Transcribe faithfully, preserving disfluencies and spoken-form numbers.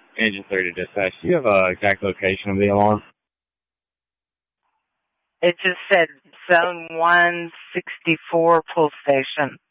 Engine three to dispatch. Do you have an exact location of the alarm? It just said Zone one sixty-four pull station.